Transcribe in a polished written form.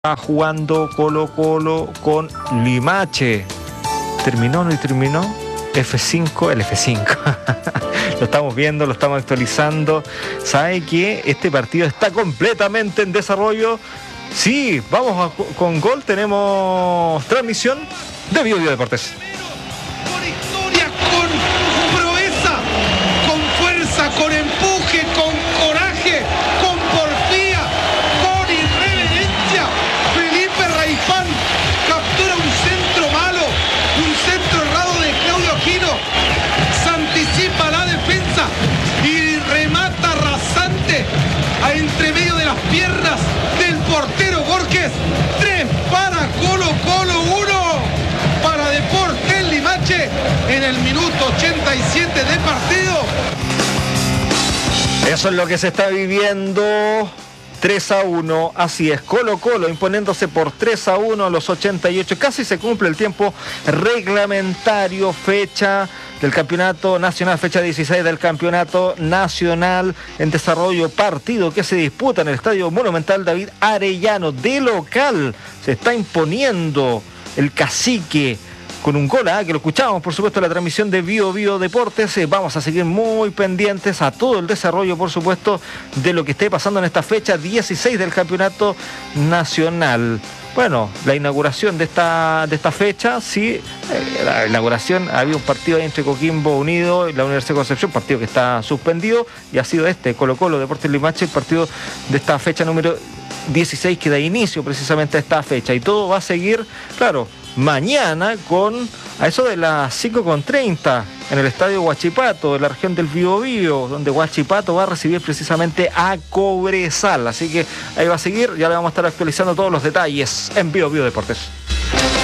Está jugando Colo-Colo con Limache. ¿Terminó o no terminó? F5, el F5. Lo estamos viendo, lo estamos actualizando. ¿Sabe que este partido está completamente en desarrollo? Sí, vamos con gol. Tenemos transmisión de Bio Deportes. Con historia, con proeza, con fuerza, con empuje, con coraje, con porfía, con irreverencia. Felipe Raifán captura un centro malo, un centro errado de Claudio Aquino. Se anticipa la defensa y remata rasante a entre medio de las piernas del portero Borges. 3 para Colo-Colo, 1 para Deportes Limache en el minuto 87 de partido. Eso es lo que se está viviendo. 3-1, así es, Colo-Colo imponiéndose por 3-1 a los 88, casi se cumple el tiempo reglamentario, fecha del campeonato nacional, fecha 16 del campeonato nacional en desarrollo, partido que se disputa en el Estadio Monumental David Arellano, de local, se está imponiendo el Cacique con un gol, que lo escuchamos, por supuesto, en la transmisión de Bio Deportes. Vamos a seguir muy pendientes a todo el desarrollo, por supuesto, de lo que esté pasando en esta fecha 16 del campeonato nacional. Bueno, la inauguración de esta fecha, sí, la inauguración, había un partido ahí entre Coquimbo Unido y la Universidad de Concepción, partido que está suspendido, y ha sido Colo-Colo, Deportes Limache, el partido de esta fecha número 16 que da inicio precisamente a esta fecha. Y todo va a seguir, claro, mañana a eso de las 5:30 en el estadio Huachipato de la región del Biobío, donde Huachipato va a recibir precisamente a Cobresal. Así que ahí va a seguir, ya le vamos a estar actualizando todos los detalles en Bio Deportes.